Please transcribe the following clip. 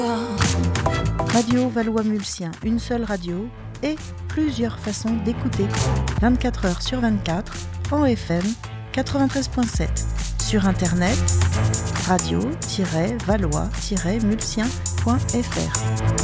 Radio Valois-Mulsien, une seule radio et plusieurs façons d'écouter. 24 heures sur 24, en FM 93.7. Sur internet, radio-valois-mulsien.fr.